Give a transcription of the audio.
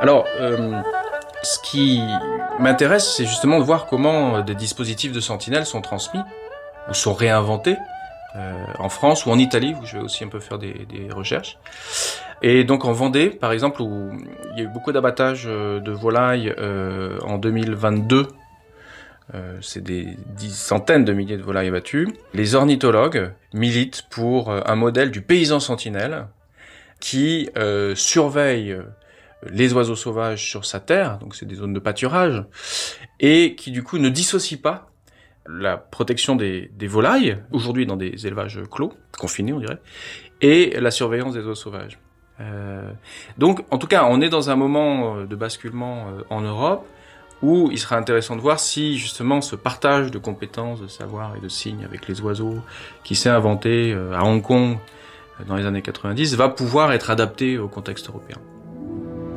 Alors, ce qui m'intéresse, c'est justement de voir comment des dispositifs de sentinelle sont transmis ou sont réinventés en France ou en Italie, où je vais aussi un peu faire des recherches. Et donc en Vendée, par exemple, où il y a eu beaucoup d'abattage de volailles en 2022, c'est des centaines de milliers de volailles abattues. Les ornithologues militent pour un modèle du paysan sentinelle qui surveille les oiseaux sauvages sur sa terre, donc c'est des zones de pâturage, et qui du coup ne dissocie pas la protection des volailles, aujourd'hui dans des élevages clos, confinés on dirait, et la surveillance des oiseaux sauvages. Donc en tout cas on est dans un moment de basculement en Europe, où il sera intéressant de voir si justement ce partage de compétences, de savoir et de signes avec les oiseaux qui s'est inventé à Hong Kong dans les années 90 va pouvoir être adapté au contexte européen.